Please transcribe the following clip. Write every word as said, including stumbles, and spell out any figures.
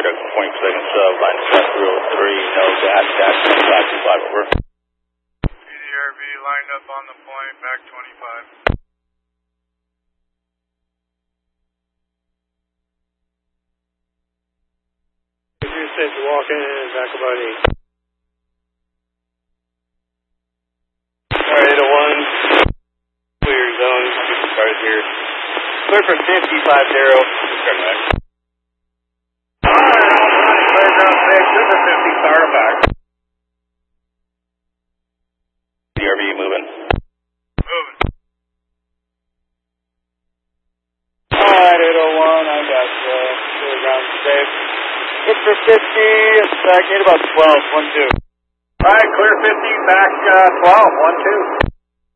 America, point seven sub, line step zero three, no dash, dash, twenty-five, two five, over. P D R V lined up on the point, back twenty-five. You said to walk in, back about eight. Alright, eight oh one, clear zone, start here. Clear for fifty-five zero, start back. Alright, clear ground six, this is fifty, start back. D R V moving. Moving. Alright, eight oh one, I got uh, clear ground six. Good for fifty, back in about twelve, one two. Alright, clear fifty, back uh, twelve, one two.